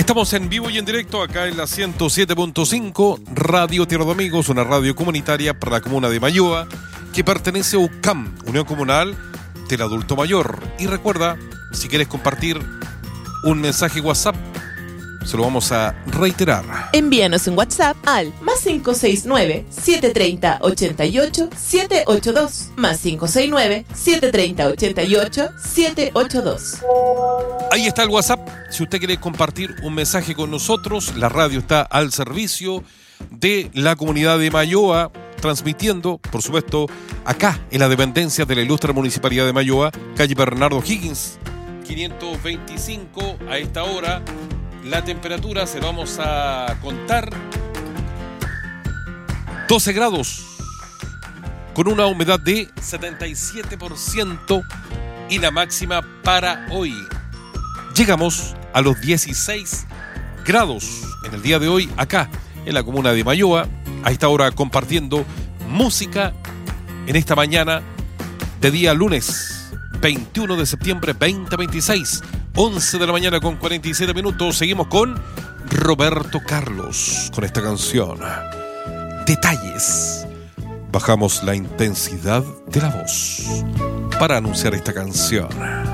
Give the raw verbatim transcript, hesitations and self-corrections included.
Estamos en vivo y en directo acá en la ciento siete punto cinco, Radio Tierra de Amigos, una radio comunitaria para la comuna de Mayoa, que pertenece a U C A M, Unión Comunal del Adulto Mayor. Y recuerda, si quieres compartir un mensaje WhatsApp, se lo vamos a reiterar. Envíanos un WhatsApp al más cinco seis nueve, siete tres cero, ocho ocho, siete ocho dos, más cinco seis nueve, siete tres cero, ocho ocho, siete ocho dos. Ahí está el WhatsApp. Si usted quiere compartir un mensaje con nosotros, la radio está al servicio de la comunidad de Mayoa, transmitiendo, por supuesto, acá en la dependencia de la ilustre Municipalidad de Mayoa, calle Bernardo Higgins, quinientos veinticinco. A esta hora la temperatura, se lo vamos a contar, doce grados, con una humedad de setenta y siete por ciento, y la máxima para hoy. Llegamos a los dieciséis grados en el día de hoy acá en la comuna de Mayoa. A esta hora compartiendo música en esta mañana de día lunes veintiuno de septiembre veinte veintiséis, once de la mañana con cuarenta y siete minutos. Seguimos con Roberto Carlos con esta canción, Detalles. Bajamos la intensidad de la voz para anunciar esta canción.